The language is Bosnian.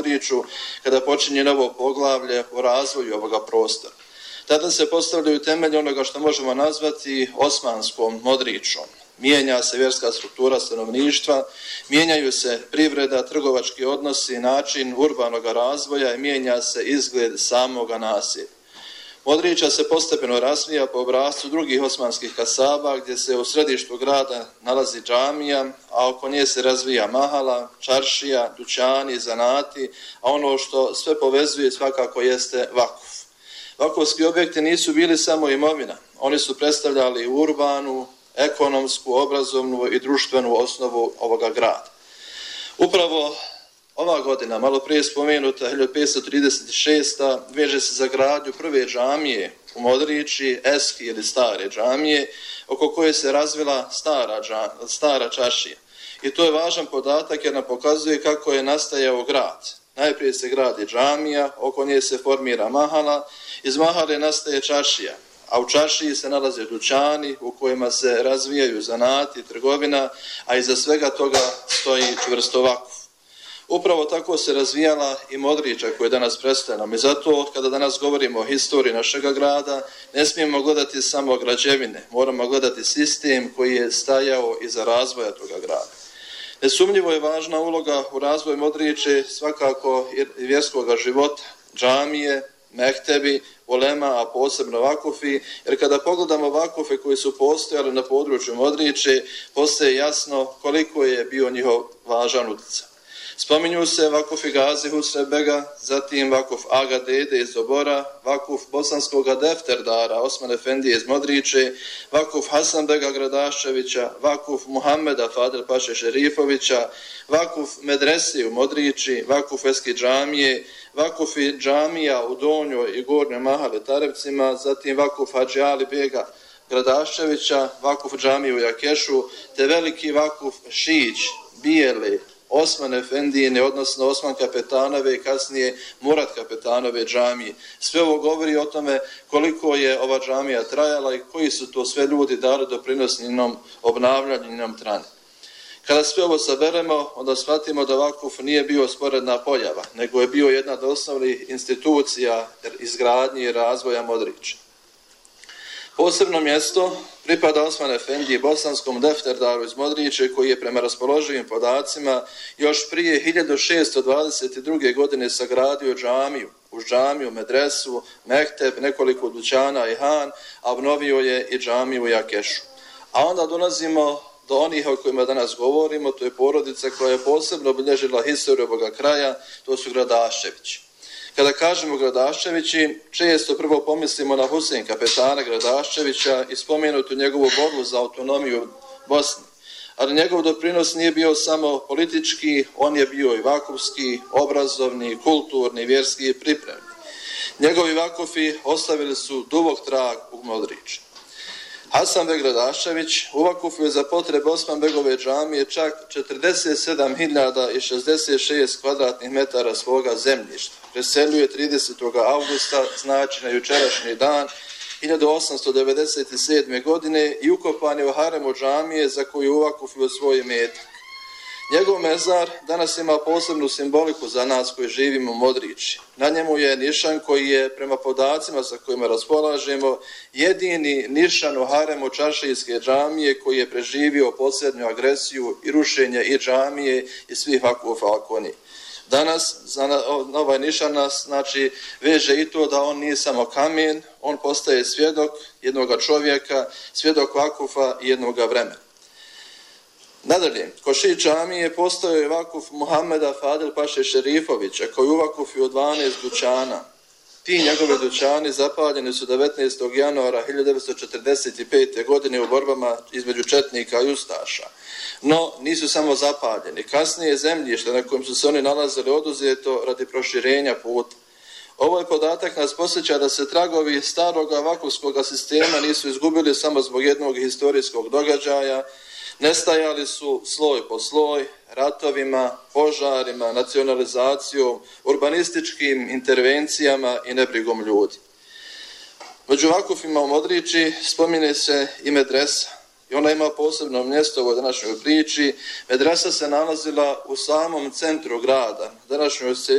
Modriću kada počinje novo poglavlje o razvoju ovoga prostora. Tada se postavljaju temelji onoga što možemo nazvati Osmanskom Modrićom. Mijenja se vjerska struktura stanovništva, mijenjaju se privreda, trgovački odnosi, način urbanog razvoja i mijenja se izgled samoga naselja. Modrića se postepeno razvija po obrascu drugih osmanskih kasaba gdje se u središtu grada nalazi džamija, a oko nje se razvija mahala, čaršija, dućani, zanati, a ono što sve povezuje svakako jeste vakuf. Vakufski objekti nisu bili samo imovina, oni su predstavljali urbanu, ekonomsku, obrazovnu i društvenu osnovu ovoga grada. Upravo ova godina, malo prije spomenuta 1536. veže se za gradnju prve džamije u Modrići, eski ili stare džamije, oko koje se razvila stara čaršija. I to je važan podatak jer nam pokazuje kako je nastajao grad. Najprije se gradi džamija, oko nje se formira mahala, iz mahale nastaje čaršija, a u čaršiji se nalaze dućani u kojima se razvijaju zanati, trgovina, a iza svega toga stoji čvrsto vakuf. Upravo tako se razvijala i Modrića koju danas predstavljamo i zato kada danas govorimo o historiji našega grada ne smijemo gledati samo građevine, moramo gledati sistem koji je stajao iza razvoja toga grada. Nesumnjivo je važna uloga u razvoju Modriće svakako i vjerskog života, džamije, mektebi, ulema, a posebno vakufi, jer kada pogledamo vakufe koji su postojali na području Modriće, postaje jasno koliko je bio njihov važan utjecaj. Spominju se vakufi Gazi Husrebega, zatim vakuf Aga Dede iz Obora, vakuf bosanskog defterdara Osman Efendije iz Modriće, vakuf Hasanbega Gradaščevića, vakuf Muhammeda Fadel Paše Šerifovića, vakuf Medresi u Modrići, vakuf Eski džamije, vakufi džamija u Donjoj i Gornjoj Mahale Tarevcima, zatim vakuf Hadži Ali Bega Gradaščevića, vakuf džamije u Jakešu, te veliki vakuf Šić, Bijele, Osman Efendijine, odnosno Osman Kapetanove i kasnije Murat Kapetanove džamije. Sve ovo govori o tome koliko je ova džamija trajala i koji su to sve ljudi dali doprinos njenom obnavljanju, njenom trani. Kada sve ovo saberemo, onda shvatimo da vakuf nije bio sporedna pojava, nego je bio jedna od osnovnih institucija izgradnje i razvoja Modrića. Posebno mjesto pripada Osman Efendiji, bosanskom defterdaru iz Modriće, koji je prema raspoloživim podacima još prije 1622. godine sagradio džamiju, uz džamiju, medresu, mekteb, nekoliko dućana i han, a obnovio je i džamiju u Jakešu. A onda dolazimo do onih o kojima danas govorimo, to je porodica koja je posebno obilježila historiju ovoga kraja, to su Gradaščevići. Kada kažemo Gradaščevići, često prvo pomislimo na Husein Kapetana Gradaščevića i spomenutu njegovu borbu za autonomiju Bosne. Ali njegov doprinos nije bio samo politički, on je bio i vakufski, obrazovni, kulturni, vjerski i pripremni. Njegovi vakufi ostavili su dubok trag u Modriću. Hasanbeg Gradaščević uvakufio za potrebe Osmanbegove džamije čak 47.066 kvadratnih metara svoga zemljišta. Preselio je 30. augusta, znači na jučerašnji dan, 1897. godine i ukopan je u haremu džamije za koju uvakufio svoj imetak. Njegov mezar danas ima posebnu simboliku za nas koji živimo u Modrići. Na njemu je nišan koji je, prema podacima sa kojima raspolažemo, jedini nišan u haremu čaršijske džamije koji je preživio posljednju agresiju i rušenje i džamije i svih vakufa oko njih. Danas za ovaj nišan nas veže i to da on nije samo kamen, on postaje svjedok jednog čovjeka, svjedok vakufa i jednog vremena. Nadalje, kod Šić džamije postojao je vakuf Muhammeda Fadel Paše Šerifovića koji uvakufio 12 dućana. Ti njegove dućani zapaljeni su 19. januara 1945. godine u borbama između četnika i ustaša. No, nisu samo zapaljeni. Kasnije zemljište na kojem su se oni nalazili oduzeto radi proširenja puta. Ovaj podatak nas posjeća da se tragovi starog vakufskog sistema nisu izgubili samo zbog jednog historijskog događaja, nestajali su sloj po sloj, ratovima, požarima, nacionalizacijom, urbanističkim intervencijama i nebrigom ljudi. Među vakufima u Modrići spominje se i medresa i ona ima posebno mjesto u ovoj današnjoj priči. Medresa se nalazila u samom centru grada, današnjoj